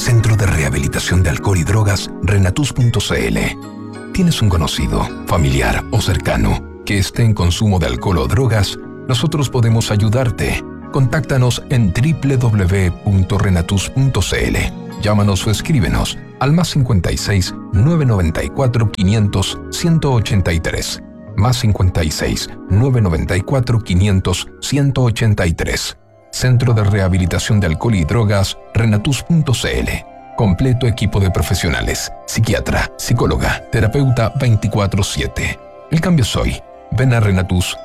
Centro de Rehabilitación de Alcohol y Drogas Renatus.cl. ¿Tienes un conocido, familiar o cercano que esté en consumo de alcohol o drogas? Nosotros podemos ayudarte. Contáctanos en www.renatus.cl. Llámanos o escríbenos al +56 994 500 183. +56 994 500 183. Centro de Rehabilitación de Alcohol y Drogas Renatus.cl. Completo equipo de profesionales, psiquiatra, psicóloga, terapeuta 24/7. El cambio es hoy. Ven a Renatus